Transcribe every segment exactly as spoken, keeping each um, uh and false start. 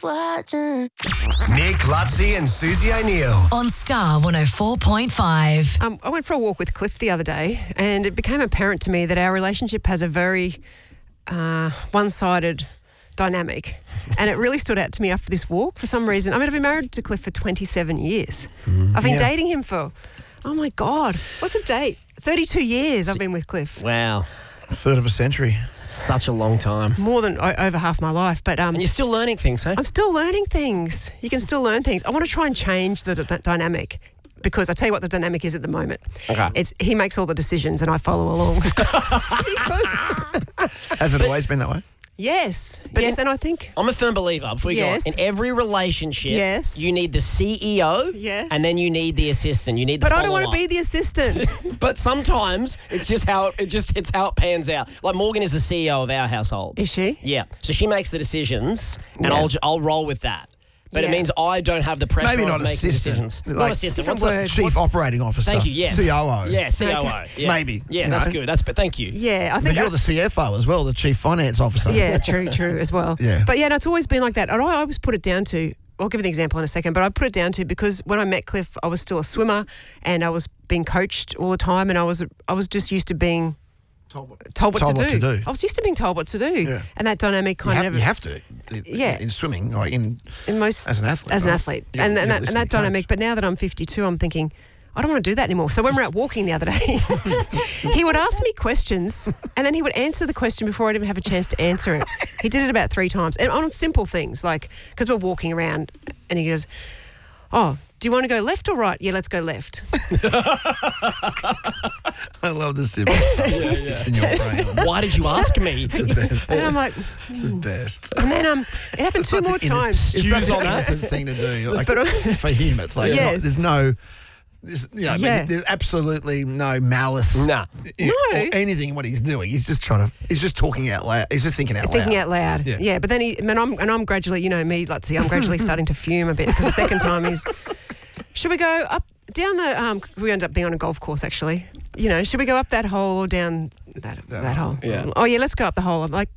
watching. Nick, Lutzi and Susie O'Neill. On Star one oh four point five. Um, I went for a walk with Cliff the other day, and it became apparent to me that our relationship has a very uh, one-sided dynamic. And it really stood out to me after this walk for some reason. I mean, I've been married to Cliff for twenty-seven years. Mm, I've been yeah. dating him for, oh my God, what's a date? thirty-two years I've been with Cliff. Wow. A third of a century. It's such a long time. More than o- over half my life. But um, And you're still learning things, hey? I'm still learning things. You can still learn things. I want to try and change the d- dynamic. Because I tell you what the dynamic is at the moment. Okay. It's he makes all the decisions and I follow along. Has it always been that way? Yes. But yes, in- and I think I'm a firm believer, before you Yes. go on, in every relationship, Yes. you need the C E O Yes. and then you need the assistant. You need the But I don't want to follow-up. be the assistant. But sometimes it's just how it just it's how it pans out. Like Morgan is the C E O of our household. Is she? Yeah. So she makes the decisions, and Yeah. I'll ju- I'll roll with that. But Yeah. it means I don't have the pressure Maybe of not making assistant. decisions. Like not assistant. different What's the- word. Chief what's- Operating Officer. Thank you. Yes. C O O. Yeah. C O O. Okay. Yeah. Maybe, Yeah, you that's know. good. That's but thank you. Yeah, I But think you're I- the C F O as well, the Chief Finance Officer. Yeah, true, true as well. Yeah. But yeah, no, it's always been like that. And I always put it down to, I'll give you the example in a second, but I put it down to because when I met Cliff, I was still a swimmer and I was being coached all the time and I was I was just used to being Told what, told what, told to, what do. to do. I was used to being told what to do. Yeah. And that dynamic You kind have, of you have to. Yeah. In swimming, or in in most as an athlete. As an right? athlete. You- and you and that, listen and that to your dynamic. coach. But now that I'm fifty-two, I'm thinking, I don't want to do that anymore. So when we're out walking the other day, he would ask me questions and then he would answer the question before I'd even have a chance to answer it. He did it about three times. And on simple things, like, because we're walking around and he goes, oh, do you want to go left or right? Yeah, let's go left. I love the simple stuff that sits in your brain. Why did you ask me? It's the best. And I'm like, It's the best. and then um, it happened It's two such more an inno- times. It's such Shoes an on that. innocent thing to do. Like, But, uh, for him, it's like, Yes. not, there's no... There's, you know, I mean, Yeah. there's absolutely no malice Nah. in- No. or anything in what he's doing. He's just trying to, he's just talking out loud. He's just thinking out loud. Thinking out loud. Yeah. Yeah. But then he, and I'm, and I'm gradually, you know me, let's see, I'm gradually starting to fume a bit because the second time he's, should we go up, down the, um, we end up being on a golf course actually. You know, should we go up that hole or down that, that, hole? Yeah. Oh yeah, let's go up the hole. I'm like,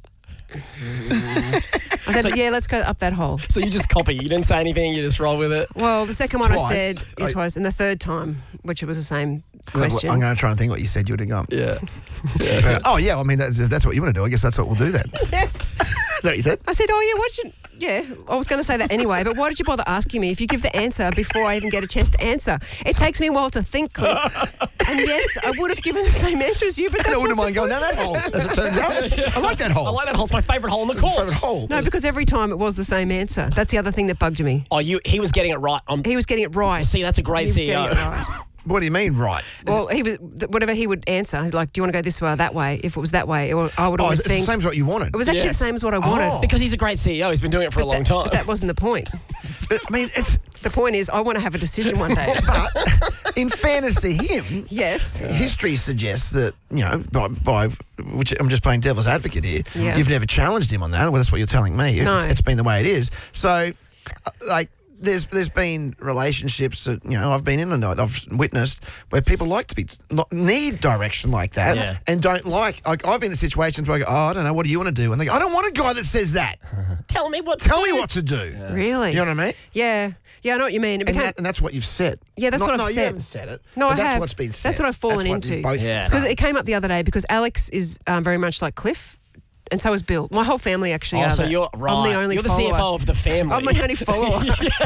I said, yeah, let's go up that hole. So you just copy. You didn't say anything. You just roll with it. Well, the second one Twice. I said, yeah, I- twice, and the third time, which it was the same I'm question. going to try and think what you said you would have gone. Yeah. But, oh, yeah, I mean, that's, if that's what you want to do, I guess that's what we'll do then. Is Yes. that what you said? I said, oh yeah, what you, yeah, I was going to say that anyway, but why did you bother asking me if you give the answer before I even get a chance to answer? It takes me a while to think, Cliff. And yes, I would have given the same answer as you, but I that's wouldn't not mind the going down that hole, as it turns out. I like that hole. I like that hole. It's my favourite hole in the It's my course. favourite hole. No, because every time it was the same answer. That's the other thing that bugged me. Oh, you. He was getting it right. I'm, He was getting it right. see, that's a great He was C E O. getting it right. What do you mean, right? Well, he was th- whatever he would answer. Like, do you want to go this way or that way? If it was that way, or I would Oh, always it's, it's the think same as what you wanted. it was actually Yes. the same as what I wanted. Oh. Because he's a great C E O. He's been doing it for a long that, time. but that wasn't the point. But, I mean, it's... The point is, I want to have a decision one day. But in fairness to him, Yes. history suggests that, you know, by, by which I'm just playing devil's advocate here, Yeah. you've never challenged him on that. Well, that's what you're telling me. No. It's, it's been the way it is. So, uh, like, there's there's been relationships that, you know, I've been in and I've witnessed where people like to be need direction like that Yeah. and don't like. Like, I've been in situations where I go, oh, I don't know, what do you want to do? And they go, I don't want a guy that says that. Tell me what. To Tell do. me what to do. Really? You know what I mean? Yeah. Yeah, I know what you mean. It And, became, that, and that's what you've said. Yeah, that's Not- what I've no, said. you haven't said it. No, but I that's have. what's been said. That's what I've fallen That's what into. you've both Yeah. Because done. it came up the other day because Alex is um, very much like Cliff, and so is Bill. My whole family actually Oh, are. so that. you're right. I'm the only You're the follower. C F O of the family. I'm the only follower.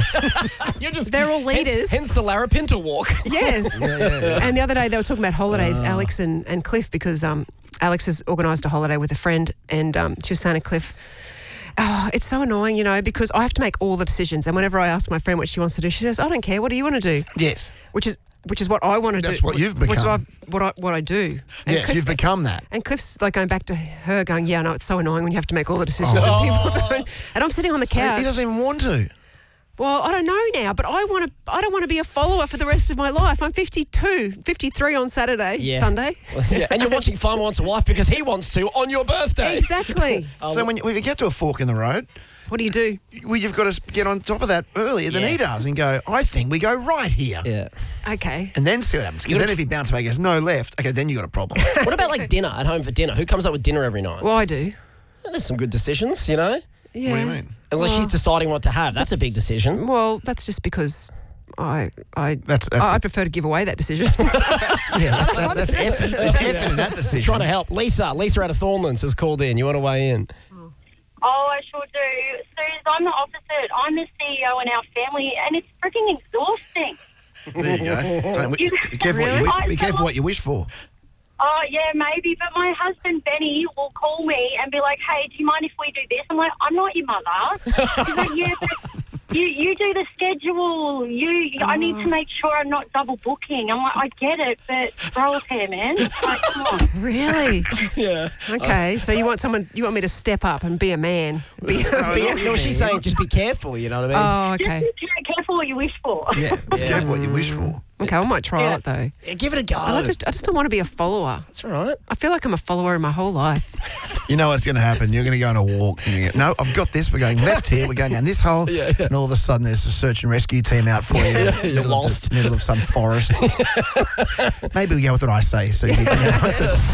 You're just. They're all hence- leaders. Hence, the Larapinta walk. Yes. And the other day they were talking about holidays, Alex and, and Cliff, because um, Alex has organised a holiday with a friend, and um, she was saying to Cliff, oh, it's so annoying, you know, because I have to make all the decisions. And whenever I ask my friend what she wants to do, she says, I don't care. What do you want to do? Yes. Which is which is what I want to do. That's what you've Which is what, become. I, what, I, what I do. And Yes, you've become that. And Cliff's like going back to her going, yeah, no, it's so annoying when you have to make all the decisions and people don't. And I'm sitting on the So couch. he doesn't even want to. Well, I don't know now, but I want to. I don't want to be a follower for the rest of my life. I'm fifty-two, fifty-three on Saturday, Yeah. Sunday. Yeah, and you're watching Farmer Wants a Wife because he wants to on your birthday. Exactly. So when you, when you get to a fork in the road, What do you do? well, you've got to get on top of that earlier than Yeah. he does and go, I think we go right here. Yeah. Okay. And then see what happens. Because then if he bounces back and goes, no, left, okay, then you got a problem. What about like dinner at home for dinner? Who comes up with dinner every night? Well, I do. There's some good decisions, you know. Yeah. What do you mean? Unless she's deciding what to have. That's a big decision. Well, that's just because I I That's- that's- I, I prefer to give away that decision. Yeah, that's, that's, that's effort. There's effort in that decision. Trying to help. Lisa, Lisa out of Thornlands has called in. You want to weigh in? Oh, I sure do. Suze, I'm the opposite. I'm the C E O in our family, and it's freaking exhausting. There you go. Don't, You- be careful, what you, Really? wi- be careful what you wish for. Oh, yeah, maybe. But my husband, Benny, will call me and be like, hey, do you mind if we do this? I'm like, I'm not your mother. He's like, yeah, but you, you do the schedule. You, I need to make sure I'm not double booking. I'm like, I get it, but grow a pair, man. Like, come on. Really? Yeah. Okay, so you want someone, you want me to step up and be a man? Be, be a, No, she's saying just be careful, you know what I mean? oh, okay. Just be careful what you wish for. Yeah, be careful what you wish for. Okay, I might try Yeah. it though. Yeah, give it a go. I just, I just don't want to be a follower. That's all right. I feel like I'm a follower my whole life. You know what's going to happen? You're going to go on a walk. And you go, no, I've got this. We're going left here. We're going down this hole. Yeah, yeah. And all of a sudden, there's a search and rescue team out for you. in the you're middle of the- lost. middle of some forest. Maybe we go with what I say, Susie.